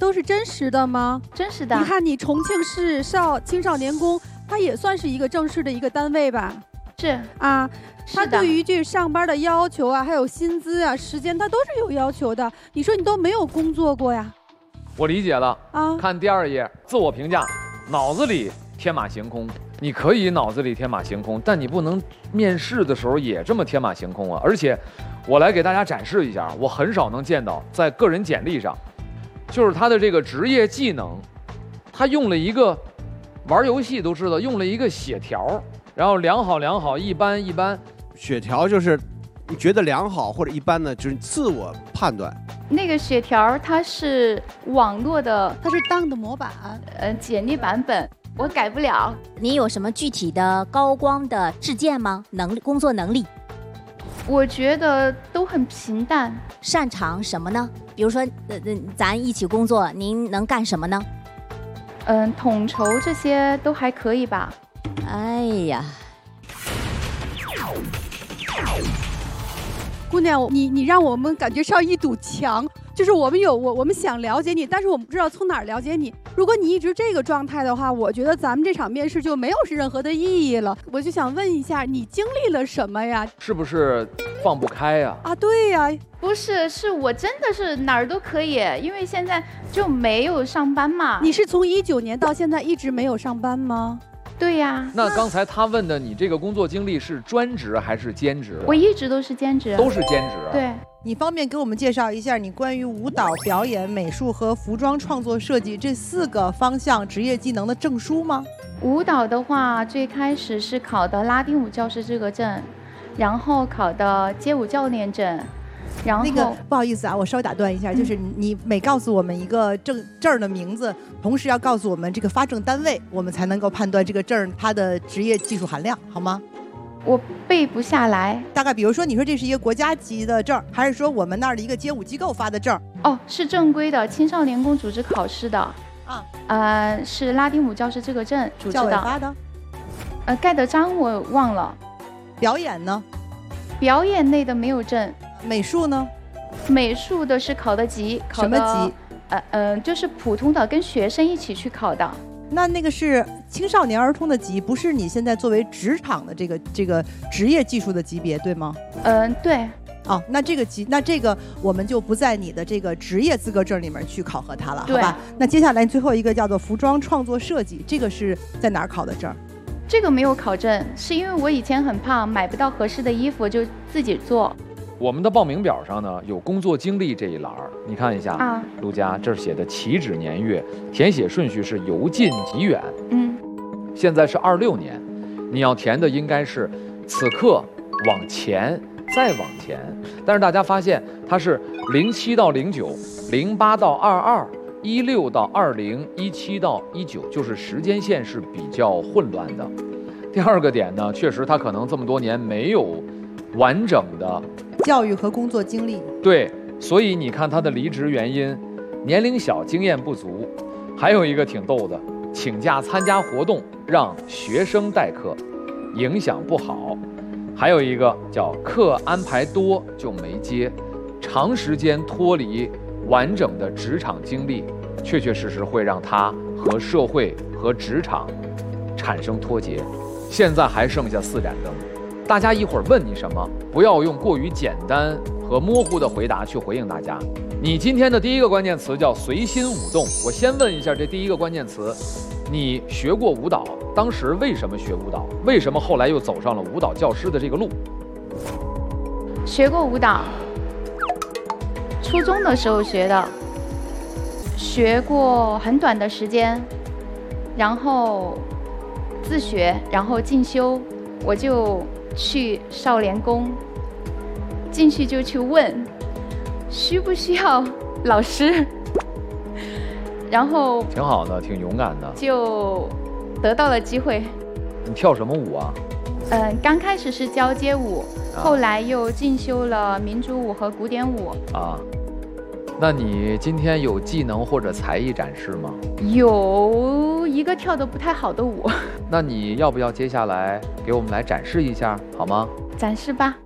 都是真实的吗？ 真实的。 你看，你重庆市青少年宫，它也算是一个正式的一个单位吧？ 是啊，它对于这上班的要求啊，还有薪资啊、时间，它都是有要求的。你说你都没有工作过呀？ 我理解了啊。看第2页，自我评价，脑子里天马行空。你可以脑子里天马行空，但你不能面试的时候也这么天马行空啊！而且，我来给大家展示一下，我很少能见到在个人简历上，就是他的这个职业技能，他用了一个玩游戏都知道用了一个血条，然后良好良好，一般一般。 血条就是你觉得良好或者一般呢，就是自我判断。 那个血条它是网络的， 它是当的模板， 简历版本。我改不了。 你有什么具体的高光的事件吗？工作能力？ 我觉得都很平淡。 擅长什么呢？比如说，咱一起工作，您能干什么呢？ 统筹这些都还可以吧。 哎呀， 姑娘，你让我们感觉上一堵墙。就是我们想了解你，但是我们不知道从哪儿了解你。如果你一直这个状态的话，我觉得咱们这场面试就没有任何的意义了。我就想问一下，你经历了什么呀？ 是不是放不开呀？ 啊，对呀， 不是，是我真的是哪儿都可以，因为现在就没有上班嘛。 你是从19年到现在一直没有上班吗？ 对呀。 那刚才他问的你这个工作经历是专职还是兼职？ 我一直都是兼职。 都是兼职。 对。 你方便给我们介绍一下你关于舞蹈表演、美术和服装创作设计这4个方向职业技能的证书吗？ 舞蹈的话，最开始是考的拉丁舞教师资格证，然后考的街舞教练证，然后那个不好意思啊，我稍微打断一下，就是你每告诉我们一个证的名字，同时要告诉我们这个发证单位，我们才能够判断这个证它的职业技术含量，好吗？ 我背不下来。 大概比如说，你说这是一个国家级的证，还是说我们那儿的一个街舞机构发的证？ 哦，是正规的青少年宫组织考试的。是拉丁舞教师资格证组织的。 教委发的？ 盖的章我忘了。 表演呢？ 表演类的没有证。 美术呢？ 美术的是考的级。 什么级？ 就是普通的，跟学生一起去考的。 那个是青少年儿童的级，不是你现在作为职场的这个职业技术的级别，对吗？ 对。 哦，那这个级，那这个我们就不在你的这个职业资格证里面去考核它了，好吧？那接下来最后一个叫做服装创作设计，这个是在哪儿考的证？ 这个没有考证，是因为我以前很胖，买不到合适的衣服，就自己做。 我们的报名表上呢有工作经历这一栏，你看一下啊，陆佳这儿写的起止年月，填写顺序是由近及远。现在是26年，你要填的应该是此刻往前再往前。但是大家发现它是07到09、08到22、16到20、17到19，就是时间线是比较混乱的。第二个点呢，确实他可能这么多年没有完整的教育和工作经历。 对，所以你看他的离职原因，年龄小，经验不足，还有一个挺逗的，请假参加活动让学生代课，影响不好。还有一个叫课安排多就没接，长时间脱离完整的职场经历，确确实实会让他和社会和职场产生脱节。现在还剩下4盏灯，大家一会儿问你什么，不要用过于简单和模糊的回答去回应大家。你今天的第一个关键词叫随心舞动。我先问一下这第一个关键词，你学过舞蹈，当时为什么学舞蹈？为什么后来又走上了舞蹈教师的这个路？ 学过舞蹈，初中的时候学的，学过很短的时间，然后自学，然后进修，我就去少年宫，进去就去问需不需要老师，然后挺好的，挺勇敢的， 就得到了机会。 你跳什么舞啊？ 刚开始是教街舞，后来又进修了民族舞和古典舞。 那你今天有技能或者才艺展示吗？ 有一个跳得不太好的舞。 那你要不要接下来给我们来展示一下，好吗？ 展示吧。